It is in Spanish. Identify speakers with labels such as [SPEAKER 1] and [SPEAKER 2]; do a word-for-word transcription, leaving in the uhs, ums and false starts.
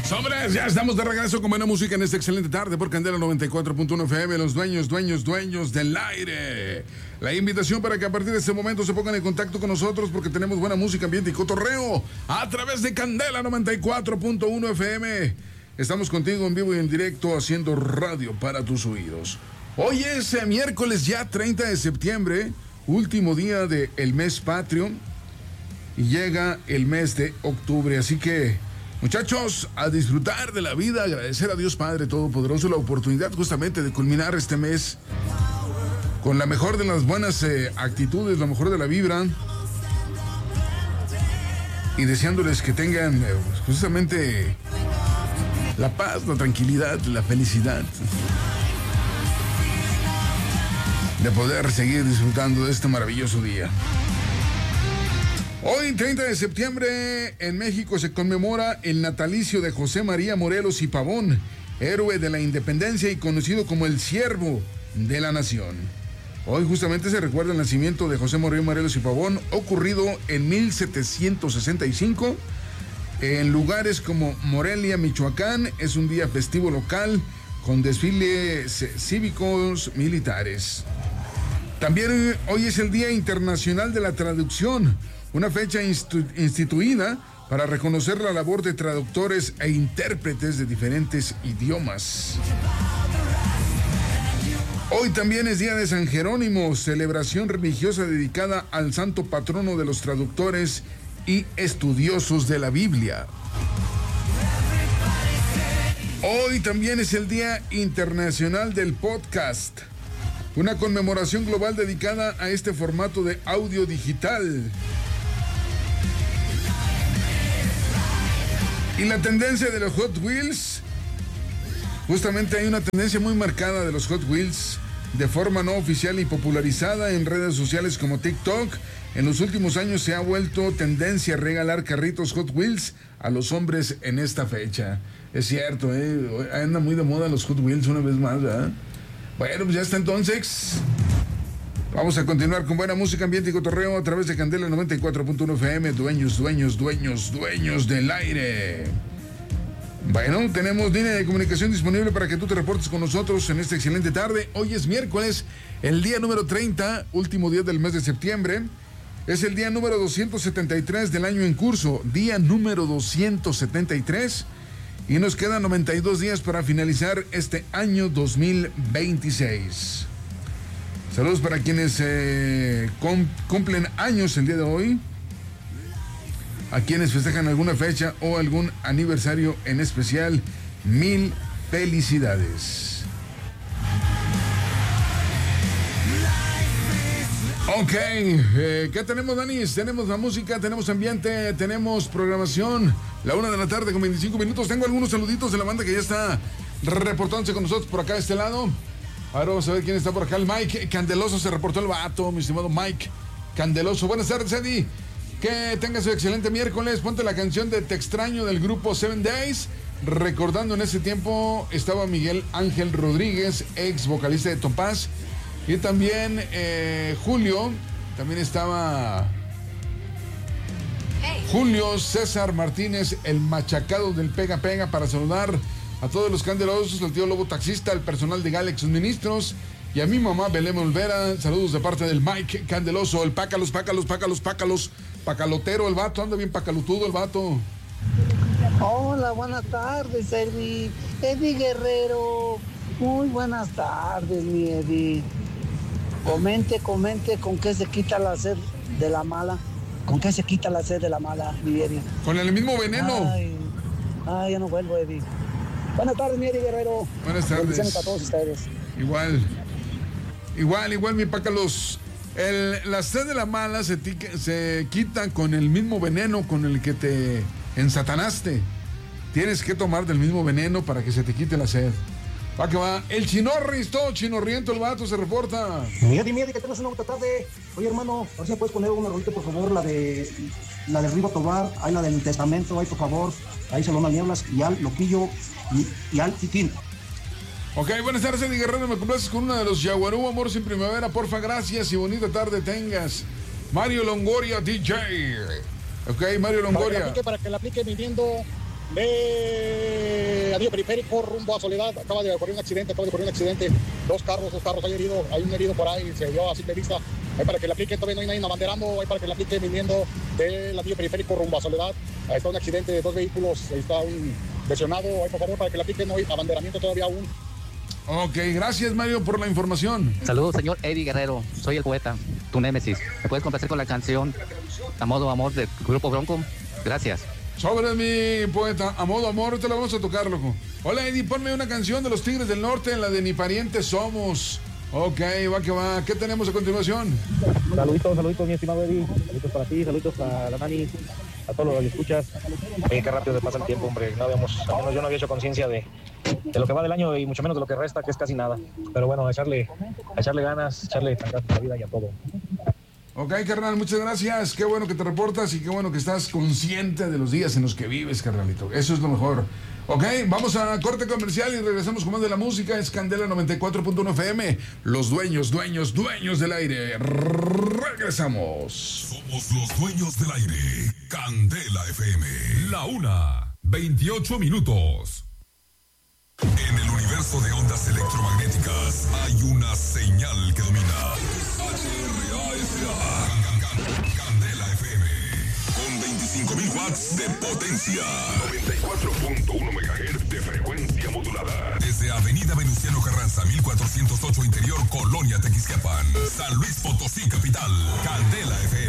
[SPEAKER 1] Sobres, ya estamos de regreso con buena música en esta excelente tarde por Candela noventa y cuatro punto uno F M, los dueños, dueños, dueños del aire. La invitación para que a partir de este momento se pongan en contacto con nosotros porque tenemos buena música, ambiente y cotorreo a través de Candela noventa y cuatro punto uno F M. Estamos contigo en vivo y en directo haciendo radio para tus oídos. Hoy es eh, miércoles ya treinta de septiembre, último día del mes patrio y llega el mes de octubre, así que muchachos, a disfrutar de la vida, agradecer a Dios Padre Todopoderoso la oportunidad justamente de culminar este mes con la mejor de las buenas eh, actitudes, la mejor de la vibra y deseándoles que tengan eh, justamente la paz, la tranquilidad, la felicidad de poder seguir disfrutando de este maravilloso día. Hoy, treinta de septiembre, en México se conmemora el natalicio de José María Morelos y Pavón, héroe de la independencia y conocido como el Siervo de la Nación. Hoy justamente se recuerda el nacimiento de José María Morelos y Pavón, ocurrido en mil setecientos sesenta y cinco, en lugares como Morelia, Michoacán. Es un día festivo local con desfiles cívicos militares. También hoy es el Día Internacional de la Traducción, una fecha institu- instituida para reconocer la labor de traductores e intérpretes de diferentes idiomas. Hoy también es Día de San Jerónimo, celebración religiosa dedicada al santo patrono de los traductores y estudiosos de la Biblia. Hoy también es el Día Internacional del Podcast, una conmemoración global dedicada a este formato de audio digital. Y la tendencia de los Hot Wheels, justamente hay una tendencia muy marcada de los Hot Wheels de forma no oficial y popularizada en redes sociales como TikTok. En los últimos años se ha vuelto tendencia a regalar carritos Hot Wheels a los hombres en esta fecha. Es cierto, ¿eh? Anda muy de moda los Hot Wheels una vez más, ¿verdad? Bueno, pues ya está entonces. Vamos a continuar con buena música, ambiente y cotorreo a través de Candela noventa y cuatro punto uno F M, dueños, dueños, dueños, dueños del aire. Bueno, tenemos línea de comunicación disponible para que tú te reportes con nosotros en esta excelente tarde. Hoy es miércoles, el día número treinta, último día del mes de septiembre. Es el día número doscientos setenta y tres del año en curso, día número doscientos setenta y tres. Y nos quedan noventa y dos días para finalizar este año dos mil veintiséis. Saludos para quienes eh, cum- cumplen años el día de hoy, a quienes festejan alguna fecha o algún aniversario en especial. Mil felicidades. Ok, eh, ¿qué tenemos, Danis? Tenemos la música, tenemos ambiente, tenemos programación. La una de la tarde con veinticinco minutos. Tengo algunos saluditos de la banda que ya está reportándose con nosotros por acá de este lado. Ahora vamos a ver quién está por acá. El Mike Candeloso, se reportó el vato, mi estimado Mike Candeloso. Buenas tardes, Eddie. Que tengas un excelente miércoles. Ponte la canción de Te Extraño del grupo Seven Days. Recordando en ese tiempo estaba Miguel Ángel Rodríguez, ex vocalista de Topaz. Y también eh, Julio, también estaba Julio César Martínez, el machacado del Pega Pega, para saludar a todos los candelosos, al tío Lobo Taxista, al personal de Galex Suministros y a mi mamá Belén Olvera. Saludos de parte del Mike Candeloso, el pácalos, pácalos, pácalos, pácalos, pacalotero, el vato, anda bien pacalutudo el vato.
[SPEAKER 2] Hola, buenas tardes, Eddie. Eddie Guerrero. Muy buenas tardes, mi Eddie. Comente, comente con qué se quita la sed de la mala. ¿Con qué se quita la sed de la mala, mi Eddie?
[SPEAKER 1] Con el mismo veneno.
[SPEAKER 2] Ay, ay, ya no vuelvo, Eddie. Buenas tardes, mi Eddie Guerrero.
[SPEAKER 1] Buenas tardes.
[SPEAKER 2] Bendiciones para todos ustedes.
[SPEAKER 1] Igual. Igual, igual, mi pácalos. El, la sed de la mala se, tique, se quita con el mismo veneno con el que te ensatanaste. Tienes que tomar del mismo veneno para que se te quite la sed. Va que va. El Chinorris, todo chinorriento el vato, se reporta.
[SPEAKER 3] Mierda, mierda, que tengas una buena tarde. Oye, hermano, a ver si me puedes poner una rolita, por favor, la de la de Rigo Tobar, ahí la del Testamento, ahí, por favor. Ahí Salón Nieblas, y al Loquillo, y, y al Titín.
[SPEAKER 1] Ok, buenas tardes, Eddie Guerrero. Me complaces con una de los Yaguarú, Amor sin Primavera, porfa, gracias y bonita tarde tengas. Mario Longoria, D J. Ok, Mario Longoria.
[SPEAKER 3] Para que la aplique, para que la aplique viniendo
[SPEAKER 4] de Anillo Periférico rumbo a Soledad. Acaba de ocurrir un accidente, acaba de ocurrir un accidente. Dos carros, dos carros hay herido, hay un herido por ahí, se dio a simple vista. Ahí para que le apliquen, todavía no hay nadie abanderando, ahí para que le apliquen viniendo del Anillo Periférico rumbo a Soledad. Ahí está un accidente de dos vehículos, ahí está un lesionado, ahí por favor para que le apliquen, no hay abanderamiento todavía aún.
[SPEAKER 1] Ok, gracias Mario por la información.
[SPEAKER 5] Saludos, señor Eddie Guerrero, soy el poeta, tu némesis. ¿Me puedes complacer con la canción A Modo Amor del Grupo Bronco? Gracias.
[SPEAKER 1] Sobre mi poeta, A Modo Amor, te la vamos a tocar, loco. Hola Eddie, ponme una canción de los Tigres del Norte, la de Ni Parientes Somos. Ok, va que va. ¿Qué tenemos a continuación?
[SPEAKER 6] Saluditos, saluditos, mi estimado Eddie. Saluditos para ti, saluditos para la Nani, a todos los que escuchas. Oye, qué rápido se pasa el tiempo, hombre. No habíamos, al menos yo no había hecho conciencia de, de lo que va del año y mucho menos de lo que resta, que es casi nada. Pero bueno, a echarle, a echarle ganas, echarle ganas a la vida y a todo.
[SPEAKER 1] Ok, carnal, muchas gracias. Qué bueno que te reportas y qué bueno que estás consciente de los días en los que vives, carnalito. Eso es lo mejor. Ok, vamos a corte comercial y regresamos con más de la música. Es Candela noventa y cuatro punto uno F M. Los dueños, dueños, dueños del aire. Regresamos.
[SPEAKER 7] Somos los dueños del aire. Candela F M. La una, veintiocho minutos. En el universo de ondas electromagnéticas hay una señal que domina. H R A S A. Candela F M. Con veinticinco mil watts de potencia. noventa y cuatro punto uno megahertz de frecuencia modulada. Desde Avenida Venustiano Carranza, mil cuatrocientos ocho Interior, Colonia Tequisquiapan. San Luis Potosí, capital. Candela F M.